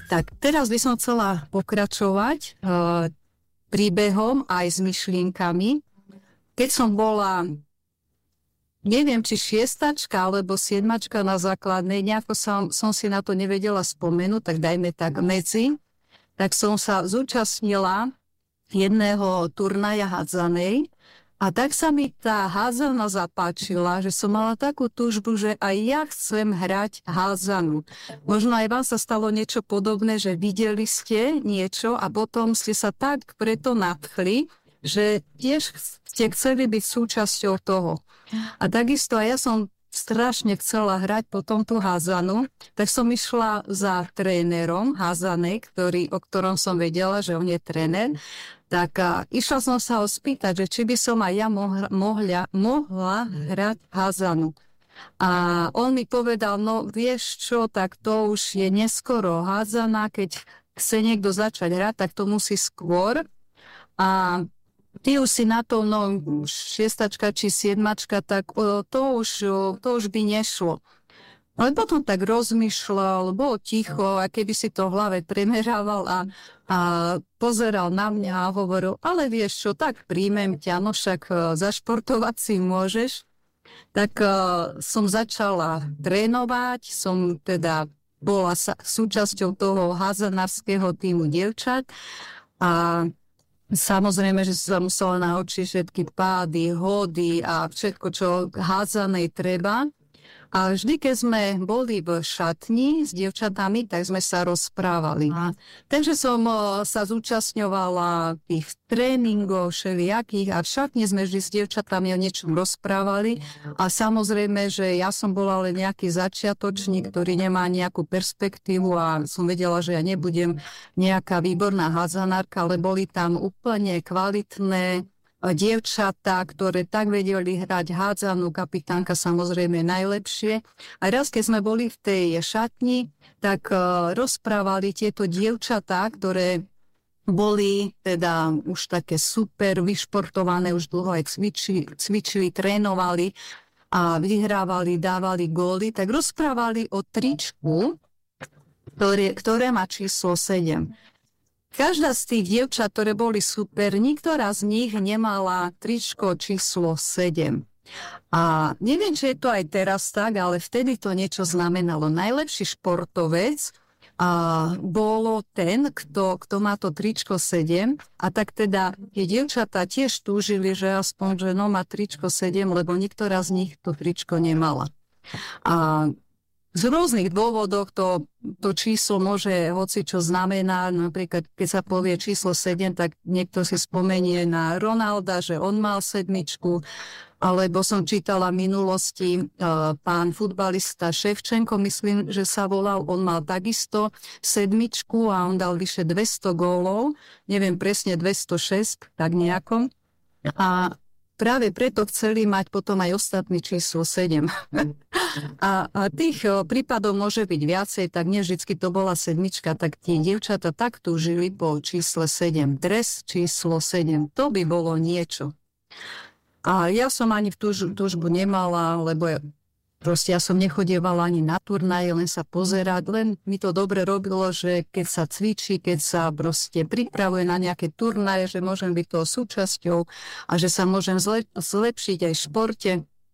Tak teraz by som chcela pokračovať príbehom aj s myšlienkami. Keď som bola, neviem, či šiestačka alebo siedmačka na základnej, nejako som si na to nevedela spomenúť, tak dajme tak medzi, tak som sa zúčastnila jedného turnaja hádzanej a tak sa mi tá hádzana zapáčila, že som mala takú túžbu, že aj ja chcem hrať hádzanu. Možno aj vám sa stalo niečo podobné, že videli ste niečo a potom ste sa tak preto nadchli, že tiež ste chceli byť súčasťou toho. A takisto aj ja som strašne chcela hrať potom tú hádzanu, tak som išla za trénerom hádzanej, o ktorom som vedela, že on je tréner. Tak išla som sa ho spýtať, že či by som aj ja mohla hrať hádzanu. A on mi povedal, no vieš čo, tak to už je neskoro hádzana, keď chce niekto začať hrať, tak to musí skôr. A ty už si na to, no šiestačka či siedmačka, tak to už by nešlo. Ale potom tak rozmýšľal, bol ticho a keby si to v hlave premerával a pozeral na mňa a hovoril, ale vieš čo, tak príjmem ťa, no však zašportovať si môžeš. Tak som začala trénovať, som teda bola súčasťou toho hádzanárskeho týmu dievčat a samozrejme, že som sa musela naučiť všetky pády, hody a všetko, čo hádzanej treba. A vždy, keď sme boli v šatni s dievčatami, tak sme sa rozprávali. Takže som sa zúčastňovala tých tréningov všelijakých a v šatni sme vždy s dievčatami o niečom rozprávali. A samozrejme, že ja som bola len nejaký začiatočník, ktorý nemá nejakú perspektívu a som vedela, že ja nebudem nejaká výborná hádzanárka, ale boli tam úplne kvalitné dievčatá, ktoré tak vedeli hrať hádzanú, kapitánka samozrejme najlepšie. A raz, keď sme boli v tej šatni, tak rozprávali tieto dievčatá, ktoré boli teda už také super vyšportované, už dlho aj cvičili, trénovali a vyhrávali, dávali góly, tak rozprávali o tričku, ktoré má číslo 7. Každá z tých dievčat, ktoré boli super, niktorá z nich nemala tričko číslo 7. A neviem, či je to aj teraz tak, ale vtedy to niečo znamenalo. Najlepší športovec bolo ten, kto má to tričko 7. A tak teda tie dievčatá tiež túžili, že aspoň, že má tričko 7, lebo niktorá z nich to tričko nemala. A z rôznych dôvodov to číslo môže hocičo znamená, napríklad keď sa povie číslo 7, tak niekto si spomenie na Ronalda, že on mal 7, alebo som čítala v minulosti pán futbalista Ševčenko, myslím, že sa volal, on mal takisto 7 a on dal vyše 200 gólov, neviem presne 206, tak nejako. A práve preto chceli mať potom aj ostatný číslo 7. A tých prípadov môže byť viacej, tak nie vždycky to bola 7, tak tie dievčatá tak túžili po čísle 7. Dres číslo 7, to by bolo niečo. A ja som ani v túžbu nemala, lebo proste ja som nechodievala ani na turnaje, len sa pozerať, len mi to dobre robilo, že keď sa cvičí, keď sa proste pripravuje na nejaké turnaje, že môžem byť toho súčasťou a že sa môžem zlepšiť aj v športe.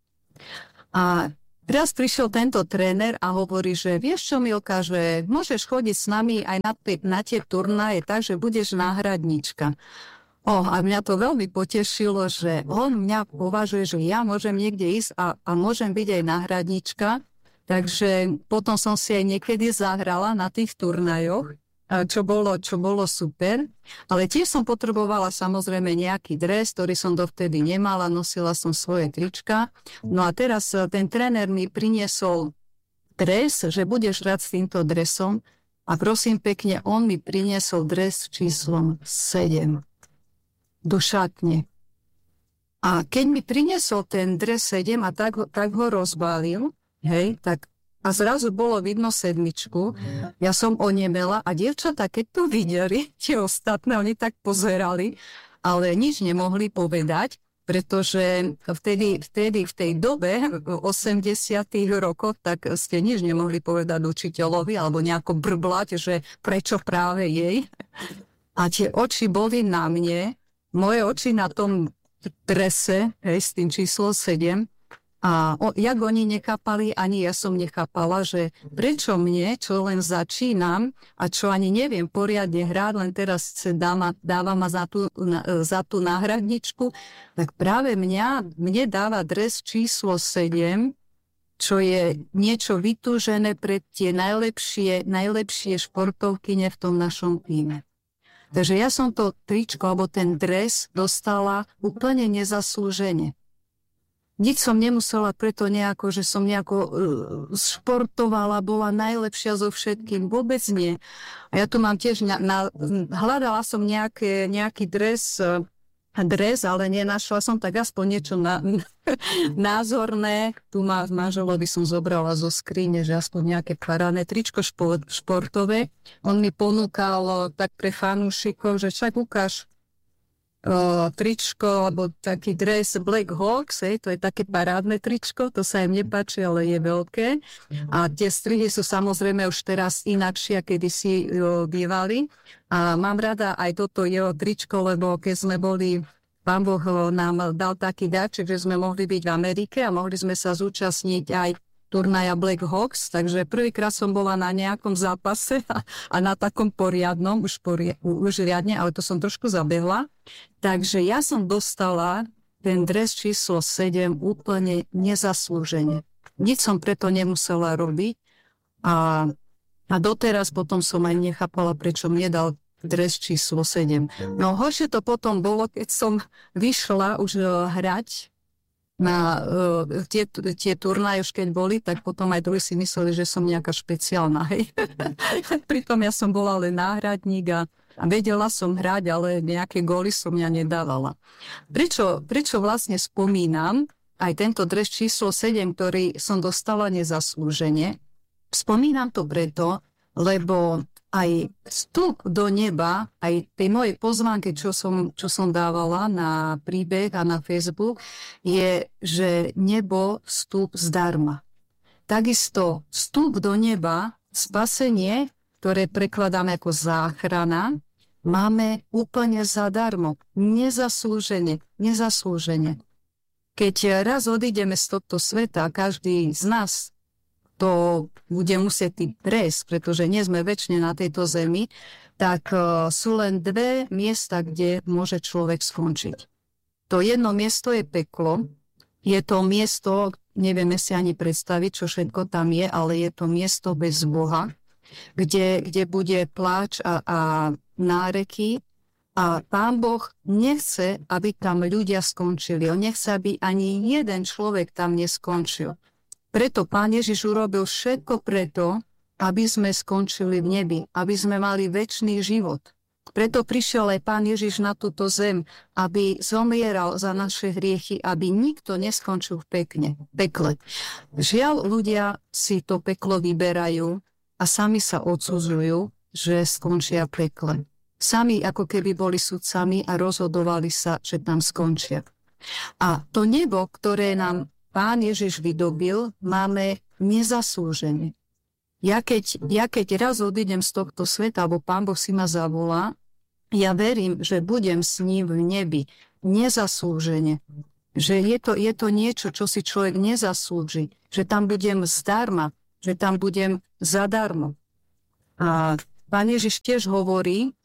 A teraz prišiel tento tréner a hovorí, že vieš čo, Milka, že môžeš chodiť s nami aj na tie turnaje, takže budeš náhradníčka. A mňa to veľmi potešilo, že on mňa považuje, že ja môžem niekde ísť a môžem byť aj náhradnička. Takže potom som si aj niekedy zahrala na tých turnajoch, čo bolo super. Ale tiež som potrebovala samozrejme nejaký dres, ktorý som dovtedy nemala, nosila som svoje trička. No a teraz ten tréner mi priniesol dres, že budeš hrať s týmto dresom. A prosím pekne, on mi priniesol dres číslom 7. Do šatne. A keď mi priniesol ten dres 7 a tak ho rozbalil, tak a zrazu bolo vidno 7. Ja som onemela a dievčatá, keď to videli, tie ostatné, oni tak pozerali, ale nič nemohli povedať. pretože vtedy v tej dobe, v 80. rokoch, tak ste nič nemohli povedať učiteľovi alebo nejako brblať, že prečo práve jej. A tie oči boli na mne, moje oči na tom drese, s tým číslo 7. A jak oni nechápali, ani ja som nechápala, že prečo mne, čo len začínam a čo ani neviem poriadne hrať, len teraz dáva ma za tú náhradničku, tak práve mne dáva dres číslo 7, čo je niečo vytúžené pre tie najlepšie športovkyne v tom našom týme. Takže ja som to tričko, alebo ten dres dostala úplne nezaslúžene. Nič som nemusela preto nejako, že som nejako športovala, bola najlepšia zo všetkým. Vôbec nie. A ja tu mám tiež, hľadala som nejaký dres, ale nenašla som, tak aspoň niečo názorné. Tu manželovi som zobrala zo skrine, že aspoň nejaké parádne tričko športové. On mi ponúkal tak pre fanúšikov, že však ukáž tričko, alebo taký dres Black Hawks, to je také parádne tričko, to sa im nepáči, ale je veľké. A tie strihy sú samozrejme už teraz inakšie, kedysi bývali. A mám rada aj toto jeho tričko, lebo keď sme boli, Pán Boh nám dal taký dáček, že sme mohli byť v Amerike a mohli sme sa zúčastniť aj turnaja Black Hawks, takže prvýkrát som bola na nejakom zápase a na takom poriadnom, už riadne, ale to som trošku zabehla. Takže ja som dostala ten dres číslo 7 úplne nezaslúžene. Nič som preto nemusela robiť a doteraz potom som aj nechápala, prečo mne dal dres číslo 7. No horšie to potom bolo, keď som vyšla už hrať na tie turnaje, už keď boli, tak potom aj druhí si mysleli, že som nejaká špeciálna, hej. Pritom ja som bola len náhradník a vedela som hrať, ale nejaké góly som ja nedávala. Prečo vlastne spomínam aj tento dres číslo 7, ktorý som dostala nezaslúžene? Spomínam to preto, lebo aj vstup do neba, aj tej mojej pozvánke, čo som dávala na príbeh a na Facebook, je, že nebo vstup zdarma. Takisto vstup do neba, spasenie, ktoré prekladáme ako záchrana, máme úplne zadarmo, nezaslúžene. Keď raz odídeme z tohto sveta, každý z nás to bude musieť prejsť, pretože nie sme večne na tejto zemi, tak sú len dve miesta, kde môže človek skončiť. To jedno miesto je peklo. Je to miesto, nevieme si ani predstaviť, čo všetko tam je, ale je to miesto bez Boha, kde bude pláč a náreky. A Pán Boh nechce, aby tam ľudia skončili. On nechce, aby ani jeden človek tam neskončil. Preto Pán Ježiš urobil všetko preto, aby sme skončili v nebi, aby sme mali večný život. Preto prišiel aj Pán Ježiš na túto zem, aby zomieral za naše hriechy, aby nikto neskončil v pekle. Žiaľ, ľudia si to peklo vyberajú a sami sa odsudzujú, že skončia v pekle. Sami ako keby boli sudcami a rozhodovali sa, že tam skončia. A to nebo, ktoré nám Pán Ježiš vydobil, máme nezaslúžene. Ja keď raz odídem z tohto sveta, alebo Pán Boh si ma zavolá, ja verím, že budem s ním v nebi nezaslúžene. Že je to niečo, čo si človek nezaslúži. Že tam budem zdarma, že tam budem zadarmo. A Pán Ježiš tiež hovorí,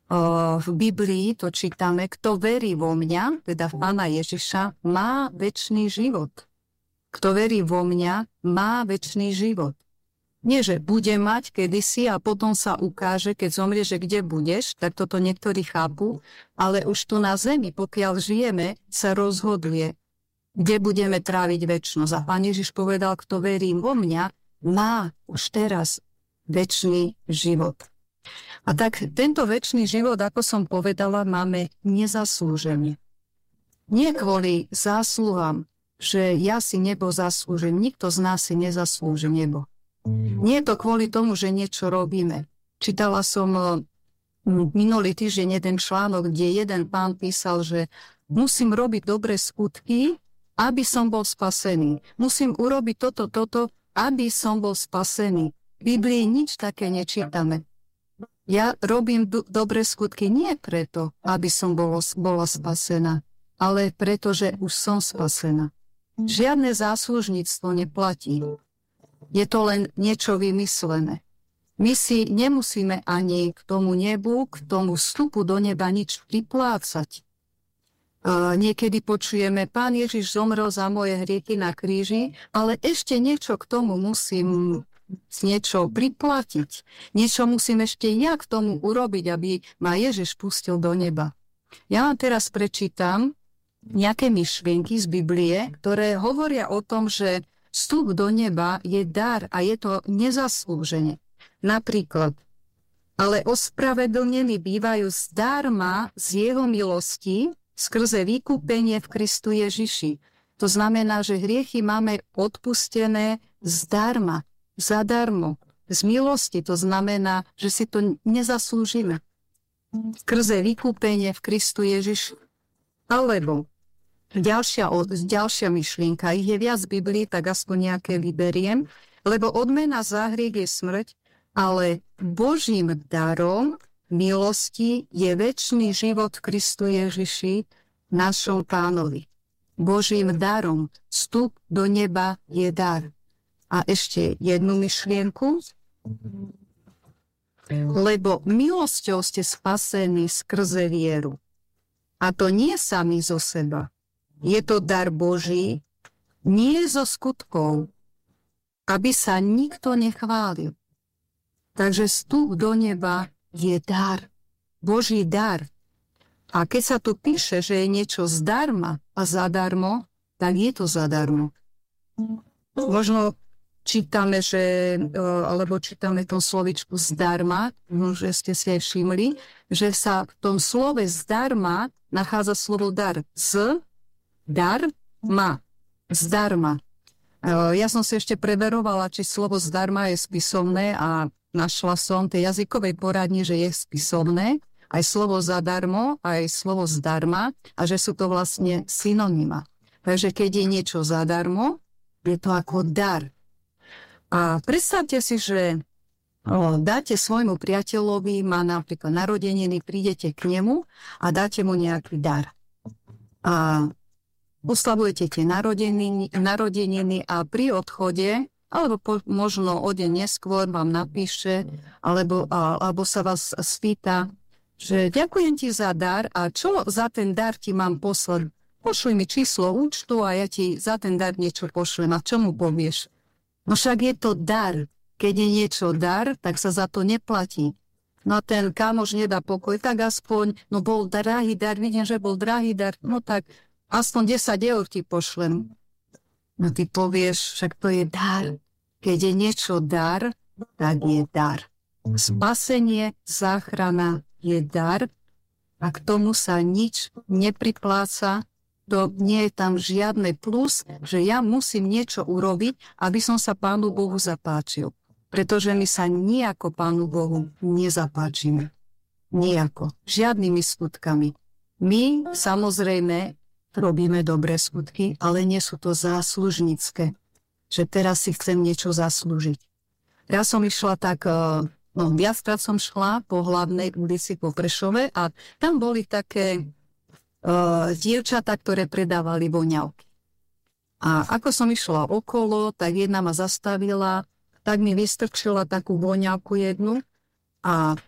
v Biblii to čítame, kto verí vo mňa, teda v Pána Ježiša, má večný život. Kto verí vo mňa, má večný život. Nie, že bude mať kedysi a potom sa ukáže, keď zomrie, že kde budeš, tak toto niektorí chápu, ale už tu na zemi, pokiaľ žijeme, sa rozhoduje, kde budeme tráviť večnosť. A Pán Ježiš povedal, kto verí vo mňa, má už teraz večný život. A tak tento večný život, ako som povedala, máme nezaslúžene. Nie kvôli zásluhám, že ja si nebo zaslúžim. Nikto z nás si nezaslúži nebo. Nie je to kvôli tomu, že niečo robíme. Čítala som minulý týždeň jeden článok, kde jeden pán písal, že Musím robiť dobré skutky, aby som bol spasený. Musím urobiť toto, aby som bol spasený. V Biblii nič také nečítame. Ja robím dobré skutky nie preto, aby som bola spasená, ale preto, že už som spasená. Žiadne záslužníctvo neplatí. Je to len niečo vymyslené. My si nemusíme ani k tomu nebu, k tomu vstupu do neba nič priplácať. Niekedy počujeme, Pán Ježiš zomrel za moje hriechy na kríži, ale ešte niečo k tomu musím niečo priplatiť. Niečo musím ešte ja k tomu urobiť, aby ma Ježiš pustil do neba. Ja vám teraz prečítam nejaké myšlienky z Biblie, ktoré hovoria o tom, že vstup do neba je dar a je to nezaslúžene. Napríklad, ale ospravedlnení bývajú zdarma z jeho milosti, skrze vykúpenie v Kristu Ježiši. To znamená, že hriechy máme odpustené zdarma, zadarmo, z milosti. To znamená, že si to nezaslúžime. Skrze vykúpenie v Kristu Ježiši. Alebo ďalšia myšlienka, ich je viac v Biblii, tak aspoň nejaké vyberiem, lebo odmena za hriech je smrť, ale Božím darom milosti je večný život v Kristu Ježiši, našom Pánovi. Božím darom vstup do neba je dar. A ešte jednu myšlienku. Lebo milosťou ste spasení skrze vieru. A to nie sami zo seba. Je to dar Boží, nie zo skutkov, aby sa nikto nechválil. Takže vstup do neba je dar, Boží dar. A keď sa tu píše, že je niečo zdarma a zadarmo, tak je to zadarmo. Možno čítame, alebo čítame to slovičku zdarma, že ste si aj všimli, že sa v tom slove zdarma nachádza slovo dar. Zdarma. Ja som si ešte preverovala, či slovo zdarma je spisovné a našla som tej jazykovej poradni, že je spisovné, aj slovo zadarmo, aj slovo zdarma a že sú to vlastne synonyma. Takže keď je niečo zadarmo, je to ako dar. A predstavte si, že dáte svojmu priateľovi, má napríklad narodeniny, prídete k nemu a dáte mu nejaký dar. A oslavujete tie narodeniny a pri odchode alebo možno o deň neskôr vám napíše, alebo sa vás spýta, že ďakujem ti za dar a čo za ten dar ti mám poslať? Pošli mi číslo účtu a ja ti za ten dar niečo pošlem. A čo mu povieš? No však je to dar. Keď je niečo dar, tak sa za to neplatí. No a ten kamoš nedá pokoj, tak aspoň, no bol drahý dar, vidím, že bol drahý dar, no tak aspoň 10 eur ti pošlem. No ty povieš, však to je dar. Keď je niečo dar, tak je dar. Spasenie, záchrana je dar a k tomu sa nič nepripláca. To nie je tam žiadne plus, že ja musím niečo urobiť, aby som sa Pánu Bohu zapáčil. Pretože my sa nijako Pánu Bohu nezapáčime. Nijako. Žiadnymi skutkami. My samozrejme robíme dobré skutky, ale nie sú to záslužnícke. Že teraz si chcem niečo zaslúžiť. Ja som išla tak, viackrát som šla po hlavnej ulici po Prešove a tam boli také dievčatá, ktoré predávali voňavky. A ako som išla okolo, tak jedna ma zastavila, tak mi vystrčila takú voňavku jednu a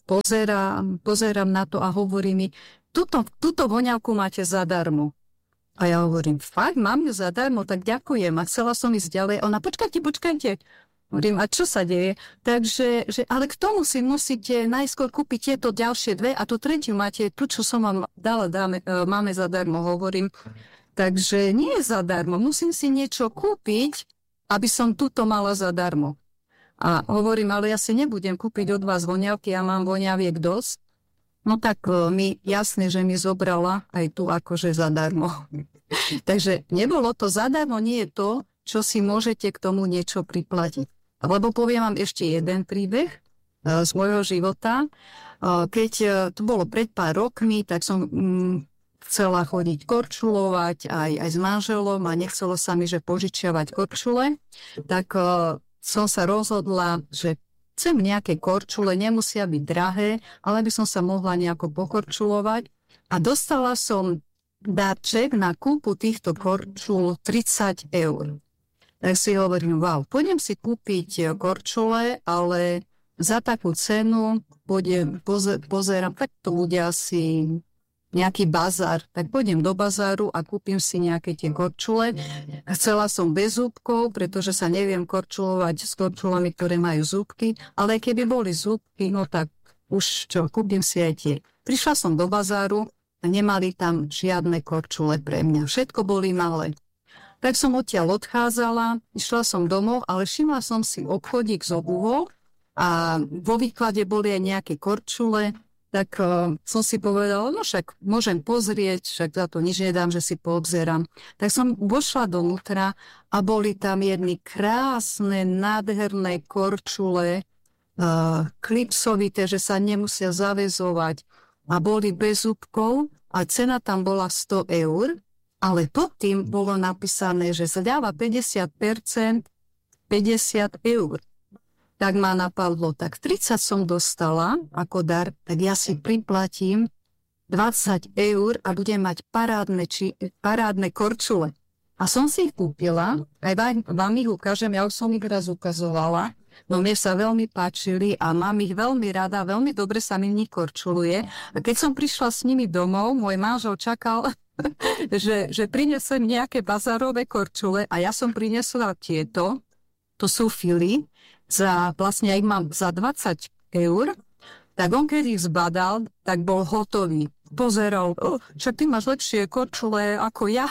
pozerám na to a hovorí mi, túto voňavku máte zadarmo. A ja hovorím, fakt, mám ju zadarmo, tak ďakujem. A chcela som ísť ďalej. Ona, počkajte. Hovorím, a čo sa deje? Takže, ale k tomu si musíte najskôr kúpiť tieto ďalšie dve a tú tretiu máte, tu, čo som vám dala, máme zadarmo, hovorím. Takže nie je zadarmo, musím si niečo kúpiť, aby som túto mala zadarmo. A hovorím, ale ja si nebudem kúpiť od vás voňavky, ja mám voňaviek dosť. No tak mi jasne, že mi zobrala aj tu akože zadarmo. Takže nebolo to zadarmo, nie je to, čo si môžete k tomu niečo priplatiť. Lebo poviem vám ešte jeden príbeh z môjho života. Keď to bolo pred pár rokmi, tak som chcela chodiť korčulovať aj s manželom a nechcelo sa mi, že požičiavať korčule, tak som sa rozhodla, že chcem nejaké korčule, nemusia byť drahé, ale by som sa mohla nejako pokorčulovať. A dostala som darček na kúpu týchto korčul 30 eur. Tak si hovorím, wow, pôjdem si kúpiť korčule, ale za takú cenu pozerám, tak to bude asi nejaký bazár. Tak pôjdem do bazáru a kúpim si nejaké tie korčule. Chcela som bez zúbkov, pretože sa neviem korčulovať s korčulami, ktoré majú zúbky, ale keby boli zúbky, no tak už čo, kúpim si aj tie. Prišla som do bazáru a nemali tam žiadne korčule pre mňa. Všetko boli malé. Tak som odtiaľ odchádzala, išla som domov, ale všimla som si obchodík z obuvom a vo výklade boli aj nejaké korčule, tak som si povedala, no však môžem pozrieť, však za to nič nedám, že si poobzerám. Tak som vošla dovnútra a boli tam jedny krásne, nádherné korčule, klipsovité, že sa nemusia zaväzovať a boli bez zúbkov a cena tam bola 100 eur. Ale pod tým bolo napísané, že zľava 50%, 50 eur. Tak ma napadlo, tak 30 som dostala ako dar, tak ja si priplatím 20 eur a budem mať parádne korčule. A som si ich kúpila, aj vám ich ukážem, ja už som ich raz ukazovala, no mne sa veľmi páčili a mám ich veľmi rada, veľmi dobre sa mi v nich korčuluje. A keď som prišla s nimi domov, môj manžel čakal, že prinesem nejaké bazárové korčule a ja som prinesla tieto, to sú fily, vlastne ja ich mám za 20 eur, tak on keď ich zbadal, tak bol hotový. Pozeral, však ty máš lepšie korčule ako ja.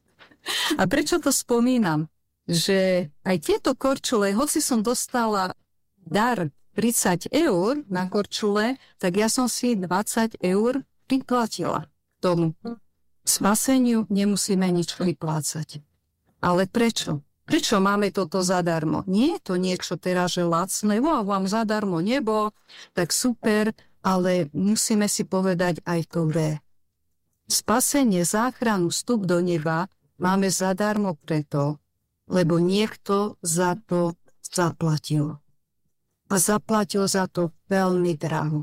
A prečo to spomínam? Že aj tieto korčule, hoci som dostala dar 30 eur na korčule, tak ja som si 20 eur priplatila k tomu. Spaseniu nemusíme nič priplácať. Ale prečo? Prečo máme toto zadarmo? Nie je to niečo teraz, že lacné, vám zadarmo nebo, tak super, ale musíme si povedať aj to B. Spasenie, záchranu, vstup do neba máme zadarmo preto, lebo niekto za to zaplatil. A zaplatil za to veľmi draho.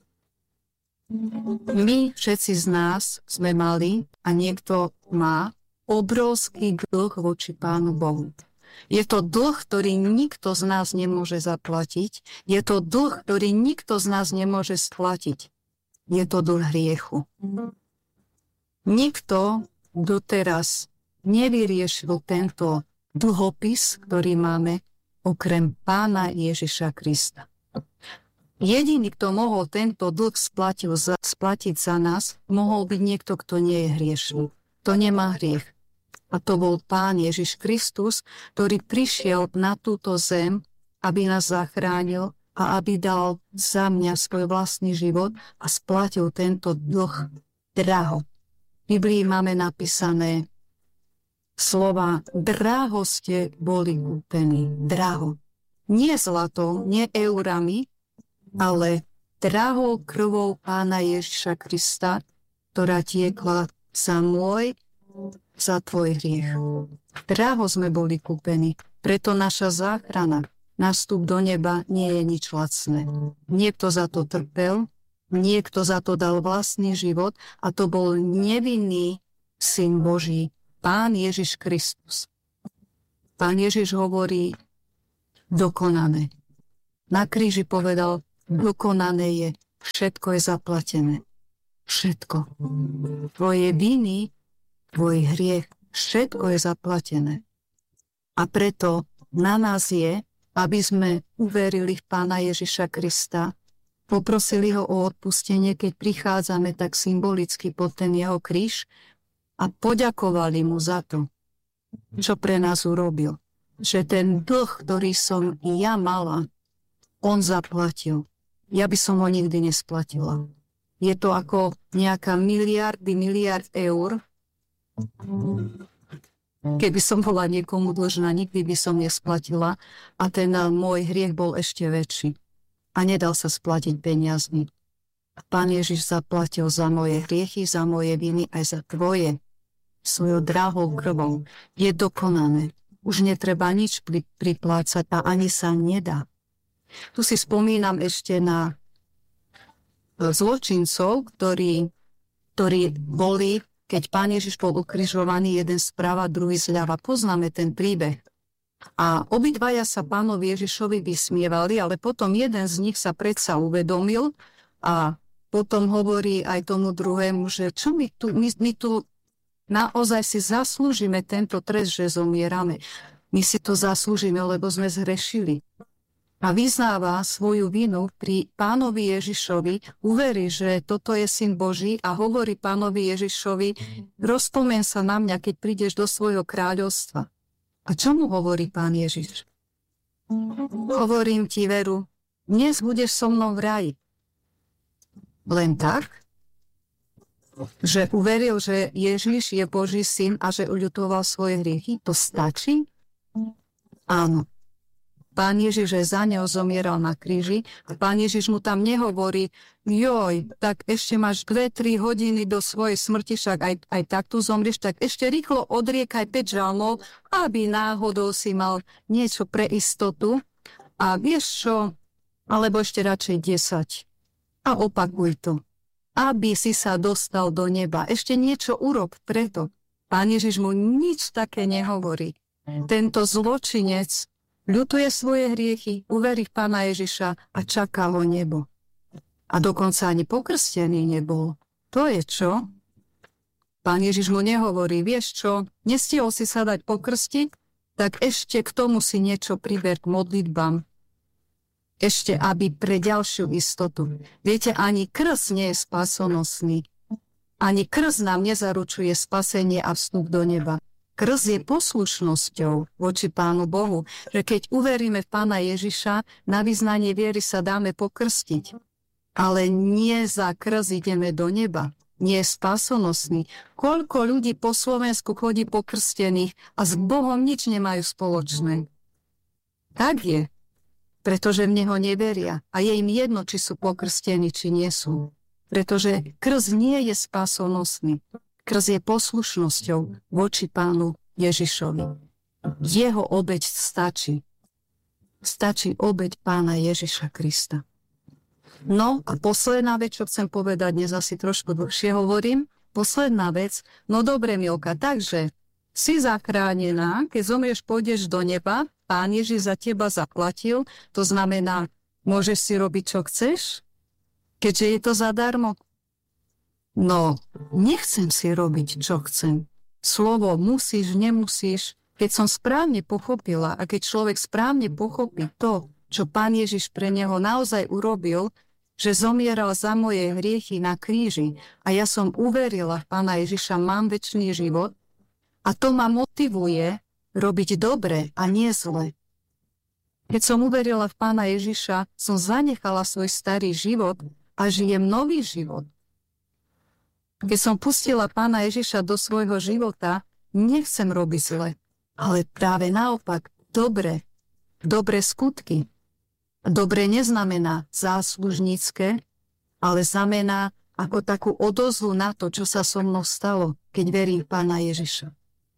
My všetci z nás sme mali a niekto má obrovský dlh voči Pánu Bohu. Je to dlh, ktorý nikto z nás nemôže zaplatiť. Je to dlh, ktorý nikto z nás nemôže splatiť. Je to dlh hriechu. Nikto doteraz nevyriešil tento dlhopis, ktorý máme, okrem Pána Ježiša Krista. Jediný, kto mohol tento dlh splatiť za nás, mohol byť niekto, kto nie je hriešný. To nemá hriech. A to bol Pán Ježiš Kristus, ktorý prišiel na túto zem, aby nás zachránil a aby dal za mňa svoj vlastný život a splatil tento dlh draho. V Biblii máme napísané slova, draho ste boli kúpení, draho. Nie zlatom, nie eurami, ale drahou krvou Pána Ježiša Krista, ktorá tiekla za tvoj hriech. Draho sme boli kúpení, preto naša záchrana, nástup do neba nie je nič lacné. Niekto za to trpel, niekto za to dal vlastný život a to bol nevinný Syn Boží, Pán Ježiš Kristus. Pán Ježiš hovorí dokonané. Na kríži povedal, dokonané je, všetko je zaplatené. Všetko. Tvoje viny, tvoj hriech, všetko je zaplatené. A preto na nás je, aby sme uverili v Pána Ježiša Krista, poprosili ho o odpustenie, keď prichádzame tak symbolicky pod ten jeho kríž a poďakovali mu za to, čo pre nás urobil. Že ten dlh, ktorý som i ja mala, on zaplatil. Ja by som ho nikdy nesplatila. Je to ako nejaká miliard eur. Keby som bola niekomu dlžná, nikdy by som nesplatila a ten môj hriech bol ešte väčší. A nedal sa splatiť peniazmi. Pán Ježiš zaplatil za moje hriechy, za moje viny aj za tvoje svojou drahou krvou. Je dokonané. Už netreba nič priplácať a ani sa nedá. Tu si spomínam ešte na zločincov, ktorí boli, keď Pán Ježiš bol ukrižovaný, jeden zprava, druhý zľava. Poznáme ten príbeh. A obidvaja sa Pánovi Ježišovi vysmievali, ale potom jeden z nich sa predsa uvedomil a potom hovorí aj tomu druhému, že čo my tu naozaj si zaslúžime tento trest, že zomierame. My si to zaslúžime, lebo sme zhrešili. A vyznáva svoju vinu pri Pánovi Ježišovi, uverí, že toto je Syn Boží a hovorí Pánovi Ježišovi, rozpomen sa na mňa, keď prídeš do svojho kráľovstva. A čo mu hovorí Pán Ježiš? Hovorím ti, veru, dnes budeš so mnou v raji. Len tak? Že uveril, že Ježiš je Boží syn a že uľutoval svoje hriechy? To stačí? Áno. Pán Ježiš že za neho zomieral na kríži a Pán Ježiš mu tam nehovorí, joj, tak ešte máš 2-3 hodiny do svojej smrti, však aj tak tu zomrieš, tak ešte rýchlo odriekaj 5 žalmov, aby náhodou si mal niečo pre istotu. A vieš čo? Alebo ešte radšej 10. A opakuj to. Aby si sa dostal do neba. Ešte niečo urob preto. Pán Ježiš mu nič také nehovorí. Tento zločinec ľutuje svoje hriechy, uverí v Pána Ježiša a čaká ho nebo. A dokonca ani pokrstený nebol. To je čo? Pán Ježiš mu nehovorí, vieš čo, nestihol si sa dať pokrstiť, tak ešte k tomu si niečo priber k modlitbám. Ešte, aby pre ďalšiu istotu. Viete, ani krst nie je spasonosný. Ani krst nám nezaručuje spasenie a vstup do neba. Krst je poslušnosťou voči Pánu Bohu, že keď uveríme v Pána Ježiša, na vyznanie viery sa dáme pokrstiť. Ale nie za krst ideme do neba. Nie je spasonosný. Koľko ľudí po Slovensku chodí pokrstených a s Bohom nič nemajú spoločné. Tak je. Pretože v Neho neveria. A je im jedno, či sú pokrstení, či nie sú. Pretože krst nie je spasonosný. Krst je poslušnosťou voči Pánu Ježišovi. Jeho obeť stačí. Stačí obeť Pána Ježiša Krista. No a posledná vec, čo chcem povedať, dnes asi trošku dlhšie hovorím. Posledná vec, no dobre, Milka, takže si zachránená, keď zomrieš, pôjdeš do neba, Pán Ježiš za teba zaplatil, to znamená, môžeš si robiť, čo chceš, keďže je to zadarmo. No, nechcem si robiť, čo chcem. Slovo musíš, nemusíš. Keď som správne pochopila a keď človek správne pochopí to, čo Pán Ježiš pre neho naozaj urobil, že zomieral za moje hriechy na kríži a ja som uverila v Pána Ježiša, mám večný život a to ma motivuje robiť dobre a nie zle. Keď som uverila v Pána Ježiša, som zanechala svoj starý život a žijem nový život. Keď som pustila Pána Ježiša do svojho života, nechcem robiť zle, ale práve naopak, dobré skutky. Dobre neznamená záslužnícke, ale znamená ako takú odozvu na to, čo sa so mnou stalo, keď verím v Pána Ježiša.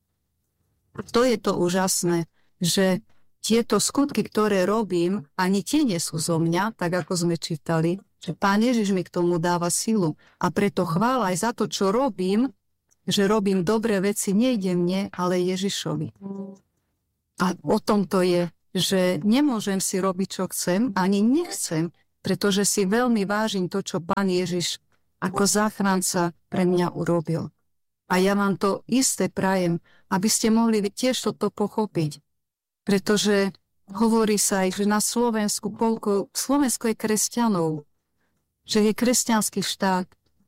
To je to úžasné, že tieto skutky, ktoré robím, ani tie nie sú zo mňa, tak ako sme čítali, že Pán Ježiš mi k tomu dáva silu. A preto chvála aj za to, čo robím, že robím dobré veci, nejde mne, ale Ježišovi. A o tom to je, že nemôžem si robiť, čo chcem, ani nechcem, pretože si veľmi vážim to, čo Pán Ježiš ako záchranca pre mňa urobil. A ja vám to isté prajem, aby ste mohli tiež toto pochopiť. Pretože hovorí sa aj, že na Slovensku, Slovensko je kresťanov, že je kresťanský štát.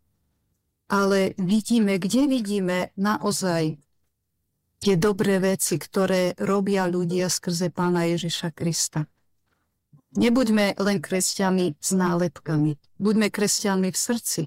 Ale kde vidíme naozaj tie dobré veci, ktoré robia ľudia skrze Pána Ježiša Krista. Nebuďme len kresťanmi s nálepkami. Buďme kresťanmi v srdci.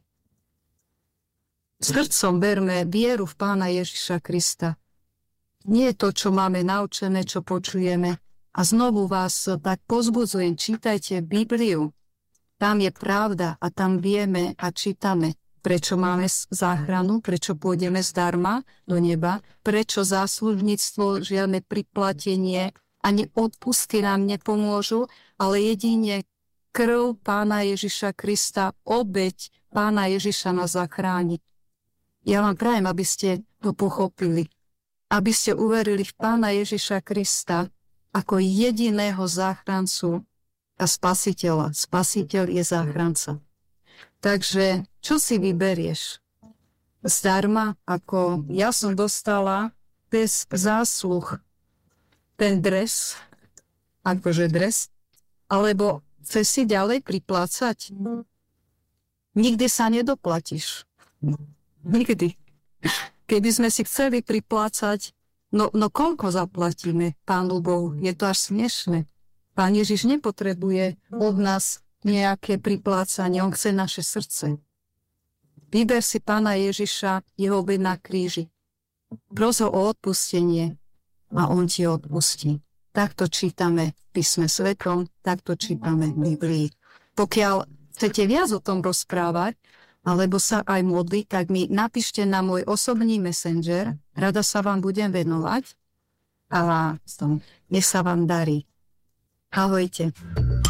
Srdcom berme vieru v Pána Ježiša Krista. Nie to, čo máme naučené, čo počujeme. A znovu vás tak pozbudzujem, čítajte Bibliu. Tam je pravda a tam vieme a čítame, prečo máme záchranu, prečo pôjdeme zdarma do neba, prečo záslužníctvo, žiadne priplatenie, ani odpusty nám nepomôžu, ale jedine krv Pána Ježiša Krista, obeť Pána Ježiša nás zachráni. Ja vám prajem, aby ste to pochopili, aby ste uverili v Pána Ježiša Krista ako jediného záchrancu a spasiteľa. Spasiteľ je záchranca. Takže, čo si vyberieš? Zdarma, ako ja som dostala bez zásluh ten dres, akože dres, alebo chceš si ďalej priplácať? Nikdy sa nedoplatíš. Nikdy. Keby sme si chceli priplácať, no koľko zaplatíme Pánu Bohu? Je to až smiešne. Pán Ježiš nepotrebuje od nás nejaké priplácanie, on chce naše srdce. Vyber si Pána Ježiša, jeho obeť na kríži. Pros ho o odpustenie a on ti odpustí. Takto čítame v Písme Svetom, takto čítame v Biblii. Pokiaľ chcete viac o tom rozprávať, alebo sa aj modliť, tak mi napíšte na môj osobný messenger, rada sa vám budem venovať a nech sa vám darí. Ahojte.